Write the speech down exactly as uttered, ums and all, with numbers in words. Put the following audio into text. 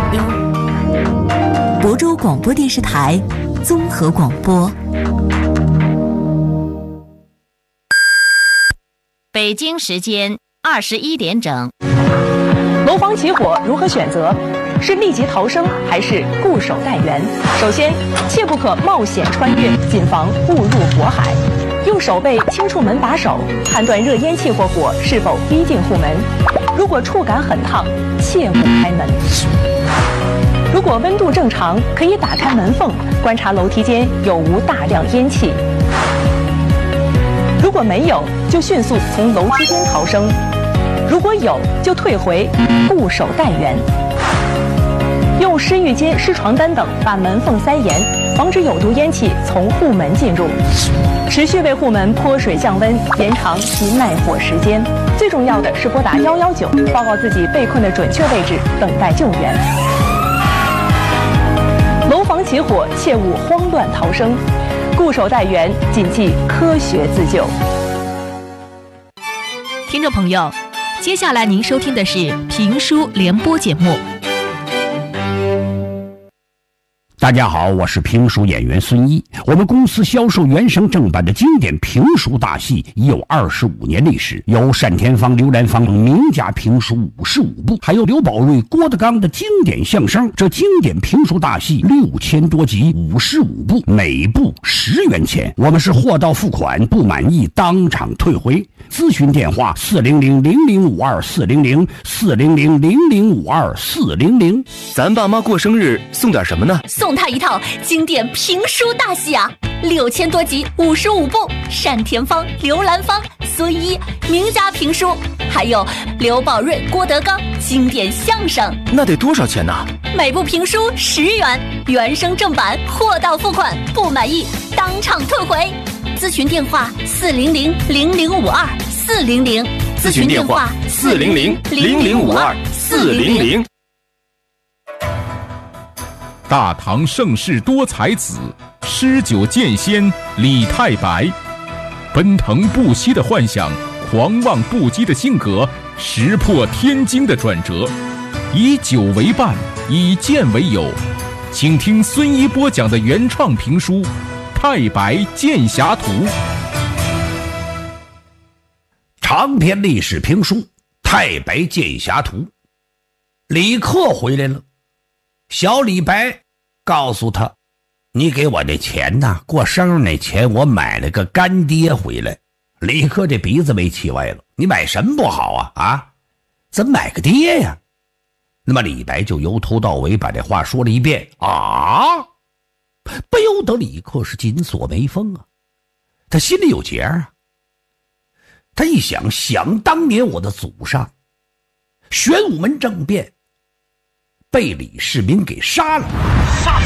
亳州广播电视台综合广播。 北京时间二十一点整。 楼房起火如何选择？是立即逃生还是固守待援？首先，切不可冒险穿越，谨防误入火海。用手背轻触门把手，判断热烟气或火是否逼近户门。如果触感很烫，切勿开门。如果温度正常，可以打开门缝，观察楼梯间有无大量烟气。如果没有，就迅速从楼梯间逃生；如果有，就退回，固守待援。用湿浴巾、湿床单等把门缝塞严，防止有毒烟气从户门进入。持续为户门泼水降温，延长其耐火时间。最重要的是拨打一一九，报告自己被困的准确位置，等待救援。楼房起火，切勿慌乱逃生，固守待援，谨记科学自救。 听众朋友，接下来您收听的是评书联播节目。 大家好，我是评书演员孙一。我们公司销售原声正版的经典评书大戏已有二十五年历史，有单田芳、刘兰芳名家评书五十五部，还有刘宝瑞、郭德纲的经典相声。这经典评书大戏六千多集，五十五部，每部十元钱。我们是货到付款，不满意当场退回。咨询电话四零零零零五二四零零四零零零零五二四零零。 咱爸妈过生日送点什么呢？ 送他一套经典评书大戏啊，六千多集，五十五部，单田芳、刘兰芳、孙一名家评书，还有刘宝瑞、郭德纲经典相声。 那得多少钱呢？ 每部评书十元，原声正版，货到付款，不满意当场退回。咨询电话四零零零零五二四零零， 咨询电话四零零零零五二四零零。 大唐盛世多才子，诗酒剑仙李太白，奔腾不息的幻想，狂妄不羁的性格，石破天惊的转折，以酒为伴，以剑为友。请听孙一播讲的原创评书《太白剑侠图》。 长篇历史评书《太白剑侠图》。李克回来了，小李白告诉他，你给我这钱呐，过生日那钱我买了个干爹回来。李克这鼻子没气歪了，你买什么不好啊？啊，怎么买个爹呀？那么李白就由头到尾把这话说了一遍啊，不由得李克是紧锁眉峰啊，他心里有结啊。他一想，想当年我的祖上玄武门政变被李世民给杀了，